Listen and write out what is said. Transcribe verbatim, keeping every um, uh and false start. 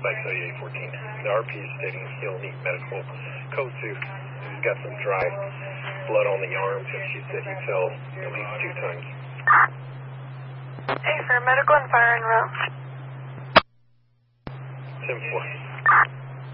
Site thirty-eight fourteen. The R P is stating he'll need medical. Code two. He's got some dry blood on the arms, and she said he fell at least two times. Hey, for medical and fire en route. ten four.